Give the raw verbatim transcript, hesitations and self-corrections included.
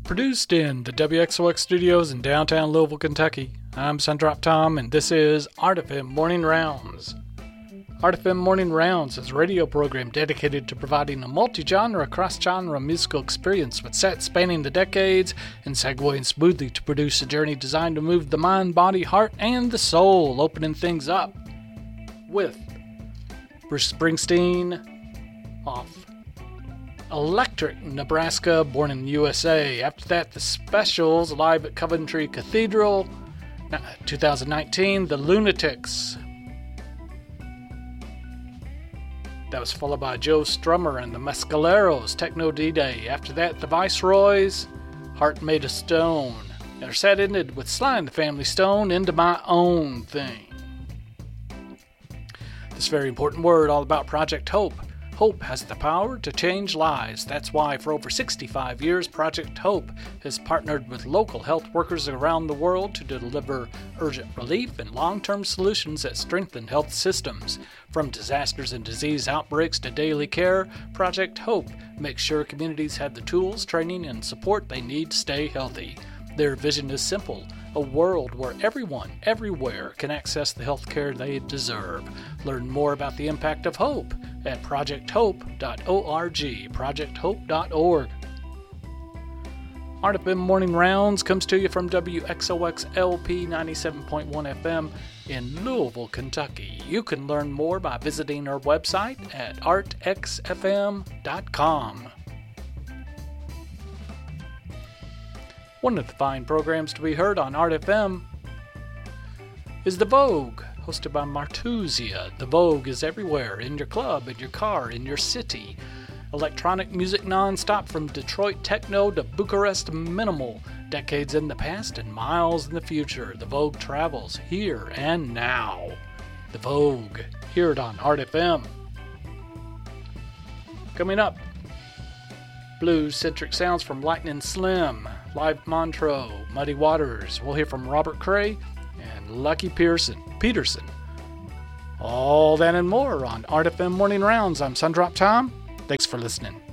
Produced in the W X O X studios in downtown Louisville, Kentucky. I'm Sundrop Tom, and this is Art F M Morning Rounds. Art F M Morning Rounds is a radio program dedicated to providing a multi-genre, cross-genre musical experience with sets spanning the decades and segueing smoothly to produce a journey designed to move the mind, body, heart, and the soul, opening things up with Bruce Springsteen off Electric, Nebraska, born in the U S A. After that, The Specials, live at Coventry Cathedral. twenty nineteen, The Lunatics. That was followed by Joe Strummer and the Mescaleros, Techno D-Day. After that, The Viceroys, Heart Made of Stone. Their set ended with Sly and the Family Stone, Into My Own Thing. This very important word all about Project Hope. Hope has the power to change lives. That's why for over sixty-five years, Project Hope has partnered with local health workers around the world to deliver urgent relief and long-term solutions that strengthen health systems. From disasters and disease outbreaks to daily care, Project Hope makes sure communities have the tools, training, and support they need to stay healthy. Their vision is simple: a world where everyone, everywhere, can access the health care they deserve. Learn more about the impact of hope at project hope dot org, project hope dot org. Art F M Morning Rounds comes to you from W X O X L P ninety-seven point one F M in Louisville, Kentucky. You can learn more by visiting our website at art x f m dot com. One of the fine programs to be heard on Art F M is The Vogue, hosted by Martuzia. The Vogue is everywhere, in your club, in your car, in your city. Electronic music non-stop from Detroit techno to Bucharest minimal. Decades in the past and miles in the future. The Vogue travels here and now. The Vogue, hear it on Art F M. Coming up, blues-centric sounds from Lightning Slim, Live Montreux, Muddy Waters. We'll hear from Robert Cray and Lucky Pearson, Peterson. All that and more on Art F M Morning Rounds. I'm Sundrop Tom. Thanks for listening.